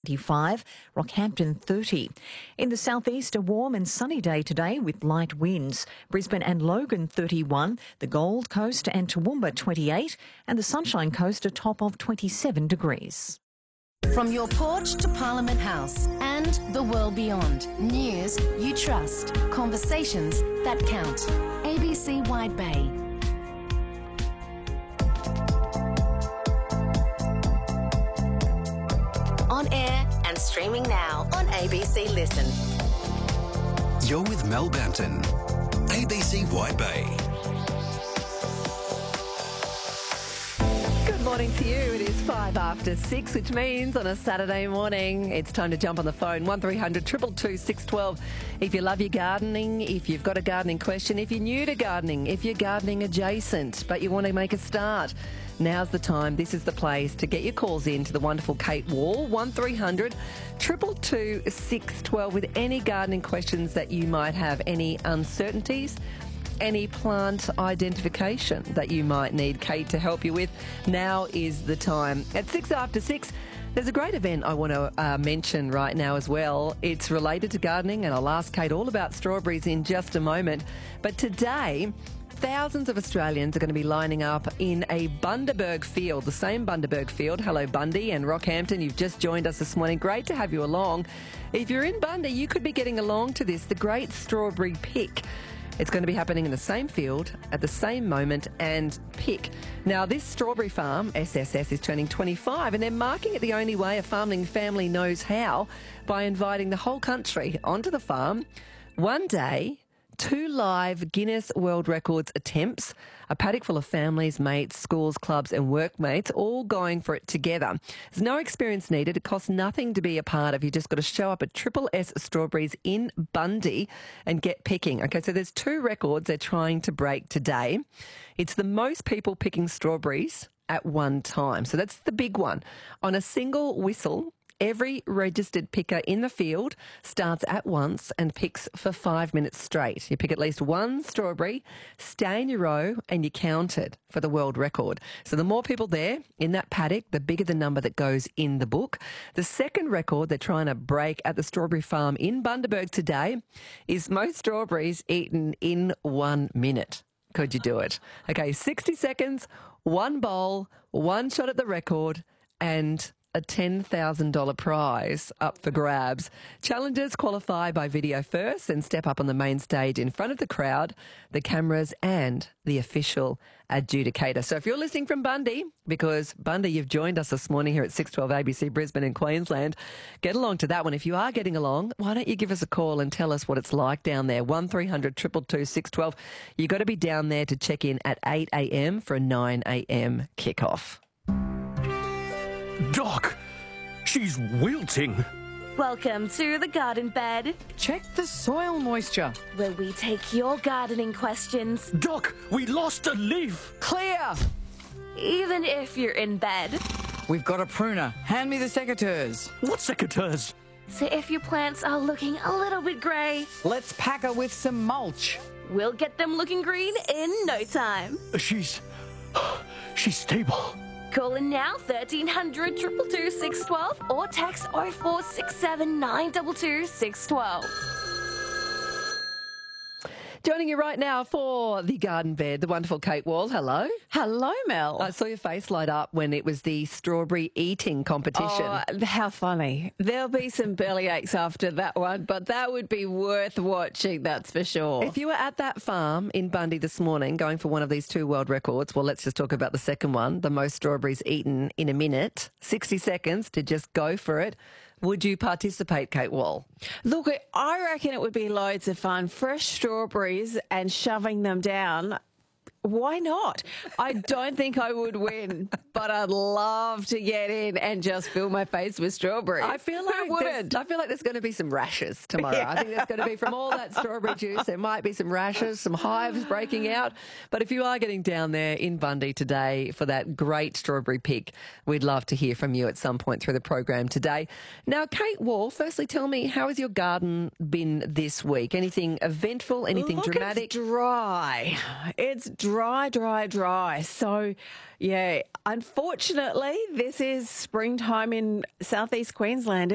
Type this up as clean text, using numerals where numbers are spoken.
25, Rockhampton 30. In the southeast, a warm and sunny day today with light winds. Brisbane and Logan 31, the Gold Coast and Toowoomba 28, and the Sunshine Coast a top of 27 degrees. From your porch to Parliament House and the world beyond. News you trust. Conversations that count. ABC Wide Bay. On air and streaming now on ABC Listen. You're with Mel Bampton, ABC Wide Bay. Good morning to you. It is 5 after 6, which means on a Saturday morning, it's time to jump on the phone. 1300 222 612. If you love your gardening, if you've got a gardening question, if you're new to gardening, if you're gardening adjacent, but you want to make a start, now's the time. This is the place to get your calls in to the wonderful Kate Wall. 1300 222 612 with any gardening questions that you might have, any uncertainties, any plant identification that you might need Kate to help you with. Now is the time. At 6 after 6, there's a great event I want to mention right now as well. It's related to gardening, and I'll ask Kate all about strawberries in just a moment. But today, thousands of Australians are going to be lining up in a Bundaberg field, the same Bundaberg field. Hello, Bundy and Rockhampton. You've just joined us this morning. Great to have you along. If you're in Bundy, you could be getting along to this, the Great Strawberry Pick. It's going to be happening in the same field at the same moment and pick. Now, this strawberry farm, SSS, is turning 25, and they're marking it the only way a farming family knows how, by inviting the whole country onto the farm one day. 2 live Guinness World Records attempts, a paddock full of families, mates, schools, clubs and workmates, all going for it together. There's no experience needed. It costs nothing to be a part of. You just got to show up at Triple S Strawberries in Bundy and get picking. Okay, so there's 2 records they're trying to break today. It's the most people picking strawberries at one time. So that's the big one. On a single whistle, every registered picker in the field starts at once and picks for 5 minutes straight. You pick at least one strawberry, stay in your row, and you count it for the world record. So the more people there in that paddock, the bigger the number that goes in the book. The second record they're trying to break at the strawberry farm in Bundaberg today is most strawberries eaten in 1 minute. Could you do it? Okay, 60 seconds, 1 bowl, 1 shot at the record, and a $10,000 prize up for grabs. Challengers qualify by video first and step up on the main stage in front of the crowd, the cameras and the official adjudicator. So if you're listening from Bundy, because Bundy, you've joined us this morning here at 612 ABC Brisbane in Queensland, get along to that one. If you are getting along, why don't you give us a call and tell us what it's like down there. 1300 222 612. You've got to be down there to check in at 8 a.m. for a 9 a.m. kickoff. Doc, she's wilting. Welcome to the garden bed, Check the soil moisture. where we take your gardening questions, Doc, we lost a leaf. Clear. even if you're in bed. We've got a pruner. Hand me the secateurs. What secateurs? So if your plants are looking a little bit grey, Let's pack her with some mulch. we'll get them looking green in no time. She's stable. Call in now 1300 222 612 or text 0467 922 612. Joining you right now for the garden bed, the wonderful Kate Wall. Hello. Hello, Mel. I saw your face light up when it was the strawberry eating competition. Oh, how funny. There'll be some belly aches after that one, but that would be worth watching, that's for sure. If you were at that farm in Bundy this morning going for one of these 2 world records, well, let's just talk about the second one, the most strawberries eaten in a minute, 60 seconds to just go for it. Would you participate, Kate Wall? Look, I reckon it would be loads of fun. Fresh strawberries and shoving them down. Why not? I don't think I would win, but I'd love to get in and just fill my face with strawberries. I feel Who wouldn't? there's going to be some rashes tomorrow. I think there's going to be, from all that strawberry juice, there might be some rashes, some hives breaking out. But if you are getting down there in Bundy today for that great strawberry pick, we'd love to hear from you at some point through the program today. Now, Kate Wall, firstly, tell me, how has your garden been this week? Anything eventful, anything Look, dramatic? It's dry. It's dry. So, yeah, unfortunately, this is springtime in southeast Queensland.